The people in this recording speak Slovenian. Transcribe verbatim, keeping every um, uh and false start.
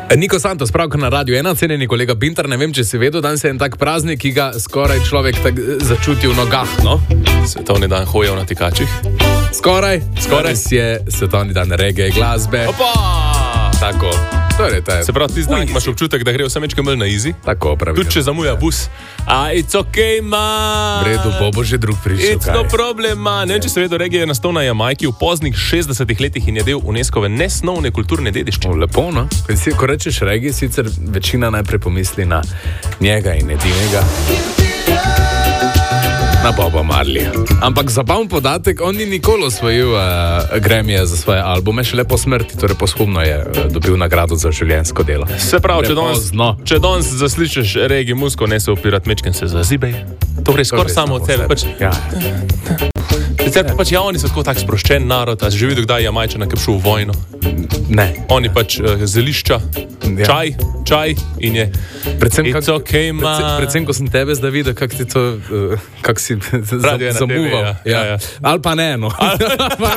Niko Santos, pravkar na radiju ena, cenjeni kolega Bintar, ne vem, če si vedel, danes je en tak praznik, ki ga skoraj človek tak začuti v nogah, no? Svetovni dan hojev na tekačih. Skoraj, skoraj je svetovni dan reggae glasbe. Opa! Tako, torej te. Se pravi, ti znak imaš občutek, da gre vse mečke bolj na easy? Tako, pravi. Tudi če zamuja bus. A, it's okay, man. V redu, bo že drug prišel. It's no problem, man. Ne vem, če se vedo, reggae je nastal na Jamajki v poznih šestdesetih letih in je del UNESCO-ve nesnovne kulturne dediščine. Lepo, no? Ko rečeš reggae, sicer večina najprej pomisli na njega in edinega. Na Boba Marleya. Ampak zabaven podatek, on ni nikoli osvojil uh, Grammyja za svoje albume, šele po smrti, torej posthumno je uh, dobil nagrado za življenjsko delo. Se pravi, če danes, če danes zaslišiš reggae muziko, ne se opirati mečken, se zazibej. To gre skoraj samo od sebe. Pač, ja. Sicer pač ja, oni so tako tak sproščen narod, a si že videl, kdaj je Jamajčana kaj šel v vojno? Ne. Oni pač uh, zelišča, ja. čaj, čaj in je predvsem, it's kak, okay, man. Predvsem, predvsem, ko sem tebe zdaj videl, kak ti to, uh, kak si zamuval. Ja, ja, ja. Ali pa ne, no.